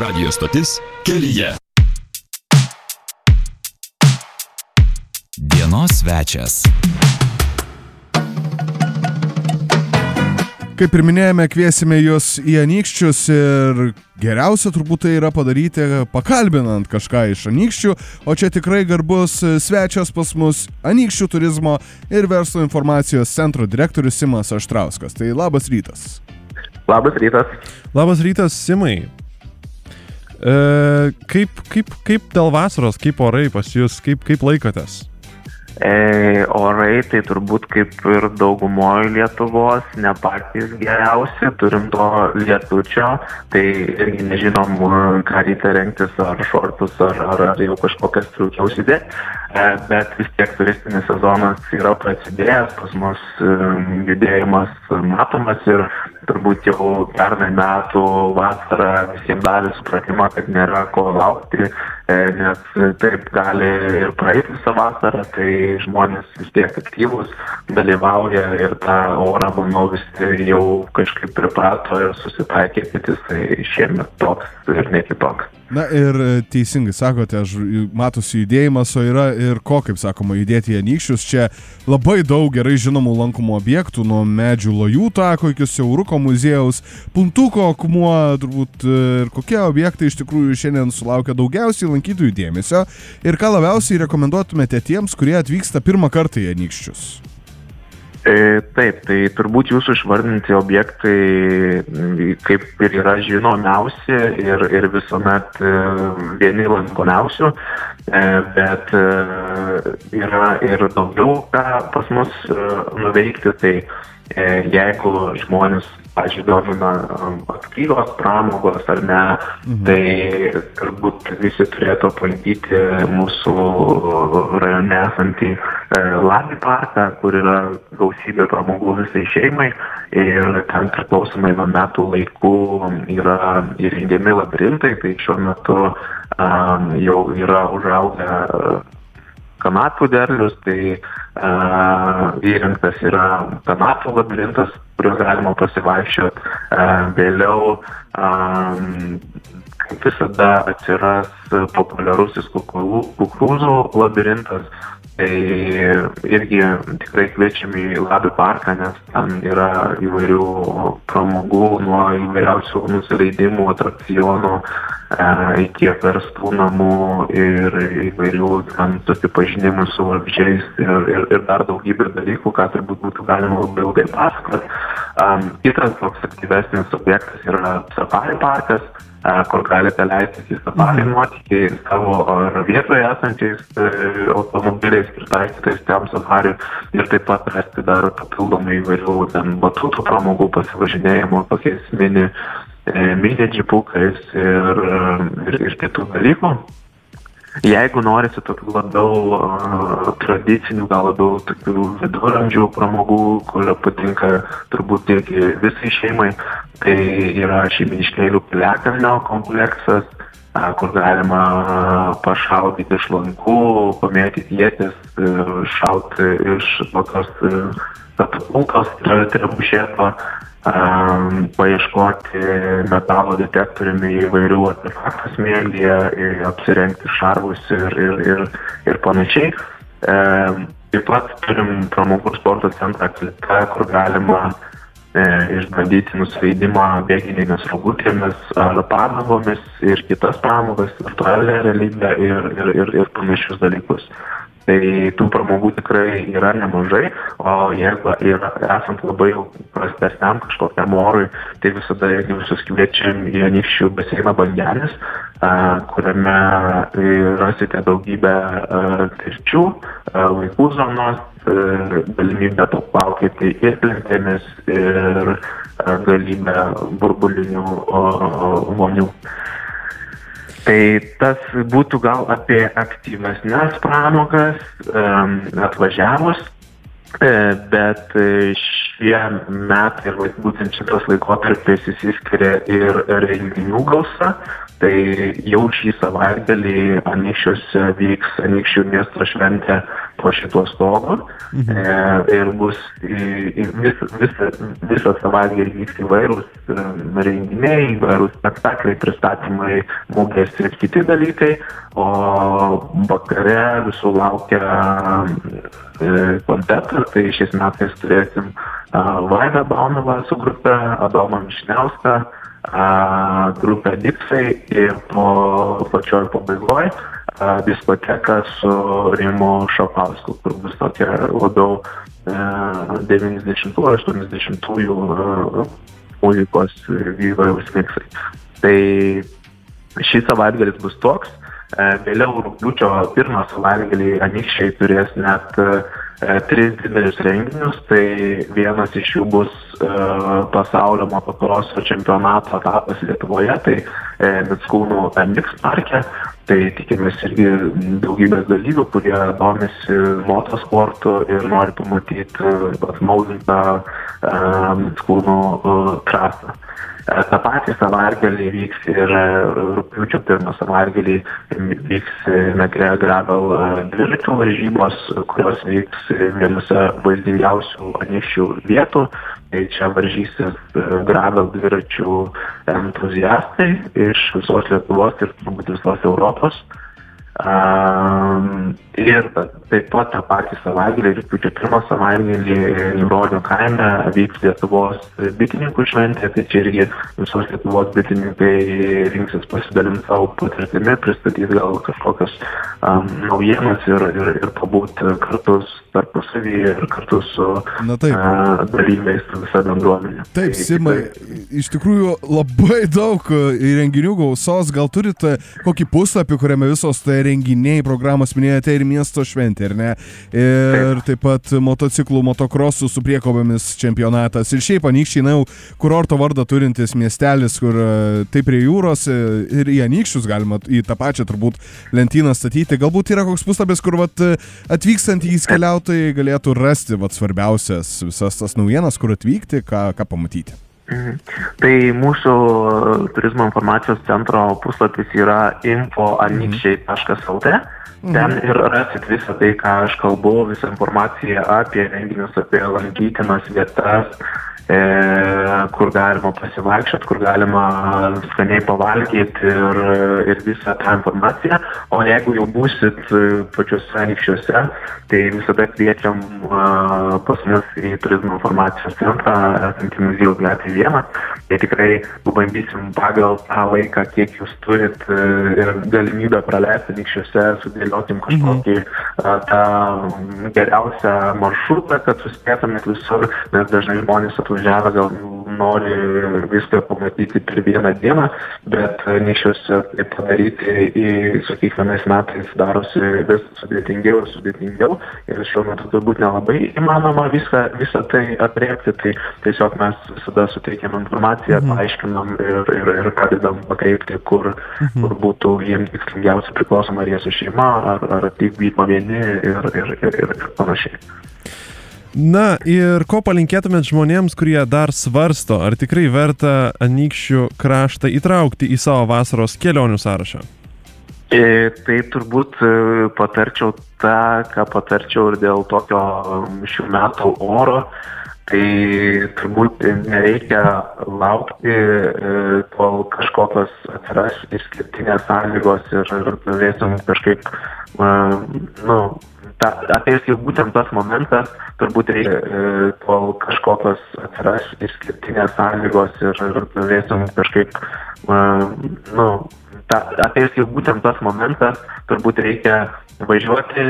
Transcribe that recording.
radijo stotis kelyje. Dienos svečias. Kaip ir minėjome, kviesime jūs į Anykščius ir geriausia turbūt tai yra padaryti pakalbinant kažką iš Anykščių, o čia tikrai garbus svečias pas mus Anykščių turizmo ir verslo informacijos centro direktorius Simas Aštrauskas. Tai labas rytas. Labas rytas. Labas rytas, Simai. Kaip dėl vasaros, kaip orai pas jūs, kaip laikotės? Orai tai turbūt kaip ir daugumoje Lietuvos ne patys geriausi, turim to lietučio, tai irgi nežinom, ką ryte rengtis, ar šortus, ar jau kažkokias striukę užsidėti, bet vis tiek turistinis sezonas yra prasidėjęs, pas mus judėjimas matomas ir turbūt jau pernai metų vasarą visiems davė supratimą, kad nėra ko laukti, nes taip gali ir praeiti visą vasarą, tai žmonės vis tiek aktyvūs dalyvauja ir tą orą, manau, visi jau kažkaip priprato ir susitaikė, kad jisai šiemet toks ir ne kitoks. Na ir teisingai sakote, matosi judėjimas, o yra ir ko, kaip sakoma, judėti į Anykščius. Čia labai daug gerai žinomų lankomų objektų, nuo medžių lojų tako iki Siauruko muziejaus, Puntuko akmuo, turbūt ir kokie objektai iš tikrųjų šiandien sulaukia daugiausiai lankytojų dėmesio ir ką labiausiai rekomenduotumėte tiems, kurie atvyksta pirmą kartą į Anykščius? Taip, tai turbūt jūsų išvardinti objektai kaip ir yra žinomiausi ir visuomet vieni lankomiausių, bet yra ir daugiau ką pas mus nuveikti, tai jeigu žmonės, pavyzdžiui, domina aktyvios pramogos ar ne, tai turbūt visi turėtų aplankyti mūsų rajone esantį Labi parką, kur yra gausybė pramogų visai šeimai ir ten priklausomai nuo metų laikų yra įrengiami labirintai, tai šiuo metu jau yra užaugę kanapių derlius, tai įrengtas yra kanapių labirintas, kuriuo galima pasivaikščioti. Vėliau, kaip visada, atsiras populiarusis kukurūzų labirintas, tai irgi tikrai kviečiam į Labi parką, nes ten yra įvairių pramogų, nuo įvairiausių nusileidimų, atrakcionų, iki verstų namų ir įvairių susipažinimų su vabzdžiais ir dar daugybė dalykų, ką turbūt būtų galima labai ilgai pasakoti. Kitas toks aktyvesnis objektas yra safari parkas, kur galite leistis į safari nuotykį savo ar vietoje esančiais automobiliais pritaikytais tam safari ir taip pat rasti dar papildomai įvairių batutų pramogų pasivažinėjimo, tokiais mini džipukais ir kitų dalykų. Jeigu norisi tokių labiau tradicinių, gal labiau tokių viduramžių pramogų, kurio patinka turbūt irgi visai šeimai, tai yra Šeiminiškėlių piliakalnio kompleksas, kur galima pašaudyti iš lankų, pamėtyti ietis, šauti iš tokios katapultos trebušėto, paieškoti metalo detektoriumi įvairių artefaktų smėlyje, apsirengti šarvus ir panašiai. Taip pat turim pramogų sporto centrą Klita, kur galima išbandyti nusileidimą bėginėmis rogutėmis ar padangomis ir kitas pramogas, virtualią realybę ir panašius dalykus. Tai tų pramogų tikrai yra nemažai, o jeigu esant labai prastesniam kažkokiam orui, tai visada visus kviečiam į Anykščių baseiną Bangenis, kuriame rasite daugybę pirčių, vaikų zonos, galimybę paplaukioti ir plentėmis ir galybę burbulinių vonių. Tai tas būtų gal apie aktyvesnes pramogas atvažiavus, bet šie metai ir būtent šitas laikotarpis išsiskiria ir renginių gausa. Tai jau šį savaitgalį Anykščiuose vyks Anykščių miesto šventė po šituo stogu. Ir bus visą savaitgalį vyks įvairūs renginiai, įvairūs spektakliai, pristatymai, mugės ir kiti dalykai, o vakare visų laukia koncertas. Tai šiais metais turėsim Vaidą Baunovą su grupe, Adomą Mišniauską, grupę Dixai ir po pačioj pabaigoj diskoteka su Rimu Šapausku, kur bus tokia labiau 90-80-ųjų muzikos įvairūs miksai. Tai šį savaitgalis bus toks. Vėliau rugpjūčio pirmą savaitgalį Anykščiai turės net 3 didelius renginius. Tai vienas iš jų bus pasaulio motokroso čempionato etapas Lietuvoje, tai Mickūnų MX parke. Tai tikimės irgi daugybės dalyvių, kurie domisi motosportu ir nori pamatyti atnaujintą Mickūnų trasą. Ta patį savaitgalį vyks ir rugpjūčio pirmą savaitgalį vyks Megrė Gravel dviračių varžybos, kurios vyks vienose vaizdingiausių Anykščių vietų. Tai čia varžysis Gravel dviračių entuziastai iš visos Lietuvos ir turbūt visos Europos. Ir taip pat tą patį savaitgalį, rugpjūčio pirmą savaitgalį Niūronių kaime vyks Lietuvos bitininkų šventė. Tai čia irgi visos Lietuvos bitininkai rinksis pasidalinti savo patirtimi, pristatyti gal kažkokios naujienas ir pabūti kartu tarpusavyje ir kartu su dalyviais visa bendruomenė. Taip, Simai, iš tikrųjų labai daug renginių gausos. Gal turite kokį puslapį, kuriame visos tai renginiai, programos minėjote ir miesto šventė, ar ne? Ir taip pat motociklų, motokrosų su priekobėmis čempionatas. Ir šiaip Anykščiai, jau kurorto vardą turintis miestelis, kur taip prie jūros ir į Anykščius galima į tą pačią turbūt lentyną statyti. Galbūt yra koks puslapis, kur atvykstantys keliautojai galėtų rasti svarbiausias visas tas naujienas, kur atvykti, ką pamatyti. Tai mūsų turizmo informacijos centro puslapis yra info@anykščiai.lt. Ten ir rasit visą tai, ką aš kalbu, visą informaciją apie renginius, apie lankytinas vietas, kur galima pasivaikščioti, kur galima skaniai pavalgyti ir visą tą informaciją. O jeigu jau būsit pačiuose Anykščiuose, tai visada kviečiam pas mus į turizmo informacijos centrą, esantį Muziejų gatvėje 1. Tai tikrai pabandysim pagal tą laiką, kiek jūs turit ir galimybę praleisti Anykščiuose, sudėliotim kažkokį tą geriausią maršrutą, kad suspėtumėt visur, nes dažnai žmonės atvažiavę gal nori viską pamatyti per vieną dieną, bet Anykščiuose tai padaryti su kiekvienais metais darosi vis sudėtingiau ir sudėtingiau. Ir šiuo metu turbūt nelabai įmanoma visą tai aprėpti, tai tiesiog mes visada suteikiam informaciją, paaiškinam ir padedam pakreipti, kur būtų jiems tikslingiausia, priklausoma ar jie su šeima, ar tik vyko vieni ir panašiai. Na ir ko palinkėtumėt žmonėms, kurie dar svarsto, ar tikrai verta Anykščių kraštą įtraukti į savo vasaros kelionių sąrašą? Tai turbūt patarčiau tą, ką patarčiau ir dėl tokio šių metų oro. Tai turbūt nereikia laukti, kol kažkokios atsiras išskirtinės sąlygos ir turėsim kažkaip, ateis jau būtent tas momentas, turbūt reikia, kol kažkokios atsiras išskirtinės sąlygos ir turėsim kažkaip, ateis jau būtent tas momentas, turbūt reikia važiuoti